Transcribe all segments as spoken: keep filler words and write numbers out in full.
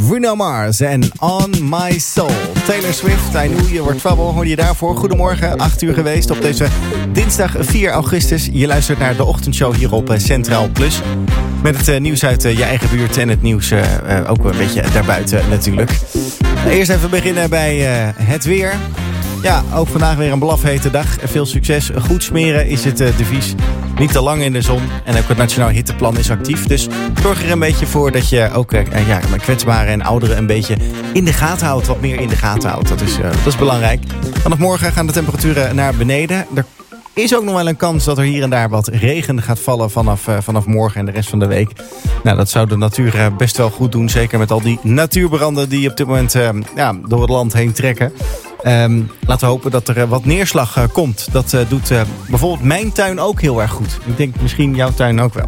Bruno Mars en On My Soul. Taylor Swift, I Knew You Were Trouble, hoorde je daarvoor. Goedemorgen, acht uur geweest op deze dinsdag vier augustus. Je luistert naar de ochtendshow hier op Centraal Plus. Met het uh, nieuws uit uh, je eigen buurt en het nieuws uh, uh, ook een beetje daarbuiten natuurlijk. Uh, eerst even beginnen bij uh, het weer. Ja, ook vandaag weer een blafhete dag. Veel succes. Goed smeren is het uh, devies. Niet te lang in de zon. En ook het Nationaal Hitteplan is actief. Dus zorg er een beetje voor dat je ook uh, ja, kwetsbaren en ouderen een beetje in de gaten houdt. Wat meer in de gaten houdt. Dat is, uh, dat is belangrijk. Vanaf morgen gaan de temperaturen naar beneden. Er is ook nog wel een kans dat er hier en daar wat regen gaat vallen vanaf, uh, vanaf morgen en de rest van de week. Nou, dat zou de natuur uh, best wel goed doen. Zeker met al die natuurbranden die op dit moment uh, ja, door het land heen trekken. Um, laten we hopen dat er uh, wat neerslag uh, komt. Dat uh, doet uh, bijvoorbeeld mijn tuin ook heel erg goed. Ik denk misschien jouw tuin ook wel.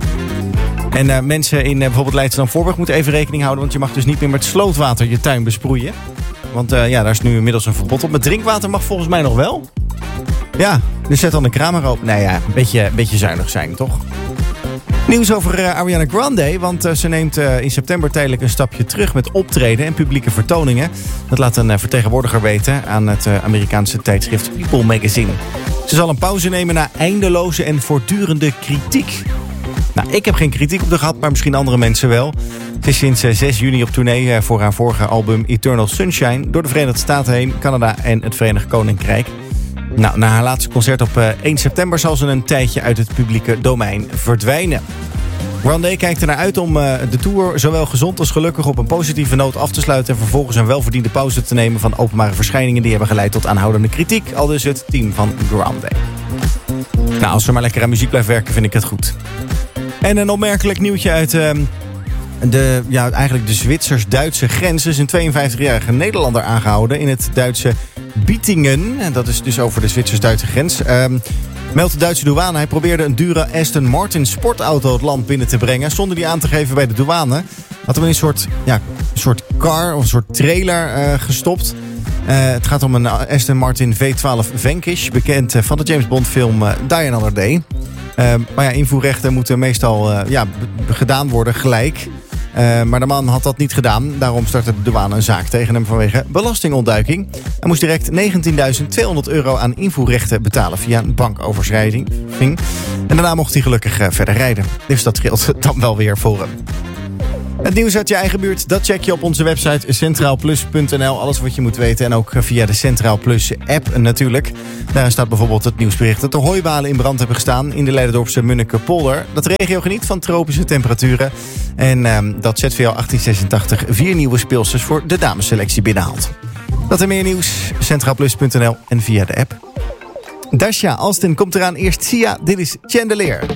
En uh, mensen in uh, bijvoorbeeld Leidschendam-Voorburg moeten even rekening houden. Want je mag dus niet meer met slootwater je tuin besproeien. Want uh, ja, daar is nu inmiddels een verbod op. Met drinkwater mag volgens mij nog wel. Ja, dus zet dan de kraan maar open. Nou ja, een beetje, een beetje zuinig zijn, toch? Nieuws over uh, Ariana Grande, want uh, ze neemt uh, in september tijdelijk een stapje terug met optreden en publieke vertoningen. Dat laat een uh, vertegenwoordiger weten aan het uh, Amerikaanse tijdschrift People Magazine. Ze zal een pauze nemen na eindeloze en voortdurende kritiek. Nou, ik heb geen kritiek op haar gehad, maar misschien andere mensen wel. Ze is sinds uh, zes juni op tournee uh, voor haar vorige album Eternal Sunshine door de Verenigde Staten heen, Canada en het Verenigd Koninkrijk. Nou, na haar laatste concert op uh, één september zal ze een tijdje uit het publieke domein verdwijnen. Grande kijkt er naar uit om uh, de tour zowel gezond als gelukkig op een positieve noot af te sluiten en vervolgens een welverdiende pauze te nemen van openbare verschijningen die hebben geleid tot aanhoudende kritiek, al dus het team van Grande. Nou, als ze maar lekker aan muziek blijft werken, vind ik het goed. En een opmerkelijk nieuwtje uit uh, de, ja, eigenlijk de Zwitsers-Duitse grens. Er is een tweeënvijftigjarige Nederlander aangehouden in het Duitse Bietingen. En dat is dus over de Zwitsers-Duitse grens. Uh, meldt de Duitse douane. Hij probeerde een dure Aston Martin sportauto het land binnen te brengen. Zonder die aan te geven bij de douane. Had hem in een soort, ja, een soort car of een soort trailer uh, gestopt. Uh, het gaat om een Aston Martin V twaalf Vanquish. Bekend uh, van de James Bond film uh, Die Another Day. Uh, maar ja, invoerrechten moeten meestal uh, ja, b- gedaan worden gelijk. Uh, maar de man had dat niet gedaan. Daarom startte de douane een zaak tegen hem vanwege belastingontduiking. Hij moest direct negentienduizend tweehonderd euro aan invoerrechten betalen via een bankoverschrijding. En daarna mocht hij gelukkig uh, verder rijden. Dus dat scheelt dan wel weer voor hem. Het nieuws uit je eigen buurt, dat check je op onze website centraal plus punt n l. Alles wat je moet weten en ook via de Centraal Plus app natuurlijk. Daar staat bijvoorbeeld het nieuwsbericht dat de hooibalen in brand hebben gestaan in de Leiderdorpse Munnikenpolder. Dat de regio geniet van tropische temperaturen. En um, dat Z V L achttien zesentachtig vier nieuwe speelsters voor de damesselectie binnenhaalt. Dat en meer nieuws, centraal plus punt n l en via de app. Dasha Alston komt eraan, eerst Sia, dit is Chandelier.